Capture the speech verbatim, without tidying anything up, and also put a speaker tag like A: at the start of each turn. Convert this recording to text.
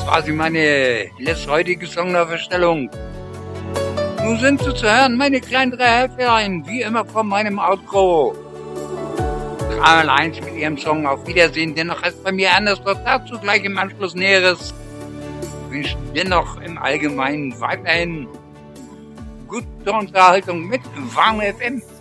A: quasi meine letzte heutige Songvorstellung. Nun sind Sie zu hören, meine kleinen drei Helferlein, wie immer von meinem Outro. drei mal eins mit Ihrem Song Auf Wiedersehen, dennoch ist bei mir anders, doch dazu gleich im Anschluss Näheres. Ich wünsche dennoch im Allgemeinen weiterhin gute Unterhaltung mit Warm F M.